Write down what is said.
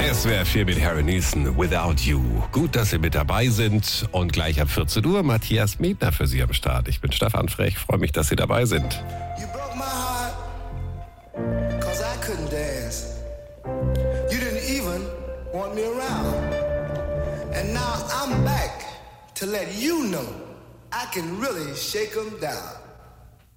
SWR 4 mit Harry Nilsson, Without You. Gut, dass Sie mit dabei sind. Und gleich ab 14 Uhr Matthias Medner für Sie am Start. Ich bin Stefan Frech, freue mich, dass Sie dabei sind. You broke my heart, 'cause I couldn't dance. You didn't even want me around. And now I'm back to let you know I can really shake 'em down.